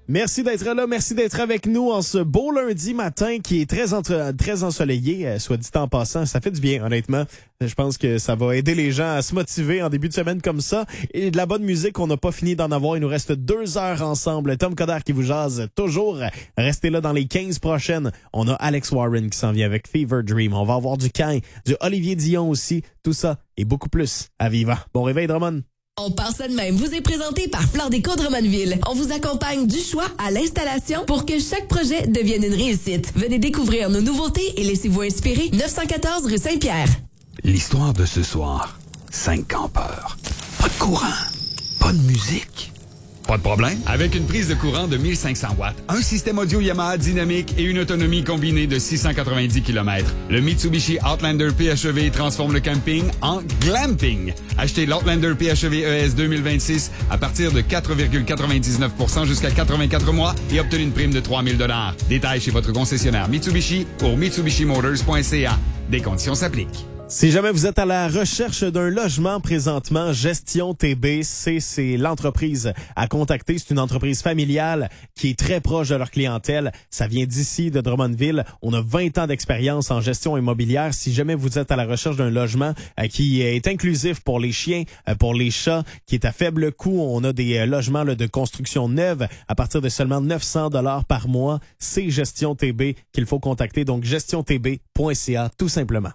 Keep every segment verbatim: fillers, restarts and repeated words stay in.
Merci d'être là, merci d'être avec nous en ce beau lundi matin qui est très entre, très ensoleillé, euh, soit dit en passant. Ça fait du bien, honnêtement. Je pense que ça va aider les gens à se motiver en début de semaine comme ça. Et de la bonne musique, on n'a pas fini d'en avoir. Il nous reste deux heures ensemble. Tom Coderre qui vous jase toujours. Restez là dans les quinze prochaines. On a Alex Warren qui s'en vient avec Fever Dream. On va avoir du Cain, du Olivier Dion aussi. Tout ça et beaucoup plus à Viva. Bon réveil, Drummond. On part ça de même. Vous est présenté par Flore Déco Drummondville. On vous accompagne du choix à l'installation pour que chaque projet devienne une réussite. Venez découvrir nos nouveautés et laissez-vous inspirer. neuf cent quatorze rue Saint-Pierre. L'histoire de ce soir, cinq campeurs. Pas de courant, pas de musique. Pas de problème. Avec une prise de courant de mille cinq cents watts, un système audio Yamaha dynamique et une autonomie combinée de six cent quatre-vingt-dix kilomètres, le Mitsubishi Outlander P H E V transforme le camping en glamping. Achetez l'Outlander P H E V E S deux mille vingt-six à partir de quatre virgule quatre-vingt-dix-neuf pour cent jusqu'à quatre-vingt-quatre mois et obtenez une prime de trois mille dollars. Détails chez votre concessionnaire Mitsubishi ou mitsubishi motors point c a. Des conditions s'appliquent. Si jamais vous êtes à la recherche d'un logement présentement, Gestion T B, c'est, c'est l'entreprise à contacter. C'est une entreprise familiale qui est très proche de leur clientèle. Ça vient d'ici, de Drummondville. On a vingt ans d'expérience en gestion immobilière. Si jamais vous êtes à la recherche d'un logement euh, qui est inclusif pour les chiens, euh, pour les chats, qui est à faible coût, on a des euh, logements là, de construction neuve à partir de seulement neuf cents dollars par mois. C'est Gestion T B qu'il faut contacter. Donc, gestion t b point c a tout simplement.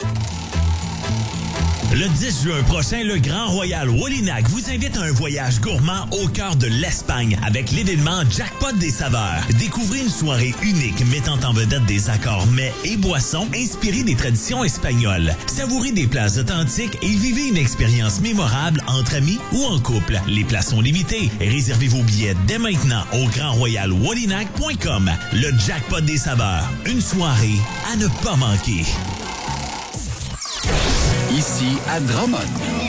Le dix juin prochain, le Grand Royal Wallinac vous invite à un voyage gourmand au cœur de l'Espagne avec l'événement Jackpot des saveurs. Découvrez une soirée unique mettant en vedette des accords mets et boissons inspirés des traditions espagnoles. Savourez des plats authentiques et vivez une expérience mémorable entre amis ou en couple. Les places sont limitées. Réservez vos billets dès maintenant au grand royal wallinac point com. Le Jackpot des saveurs. Une soirée à ne pas manquer. Ici à Drummond.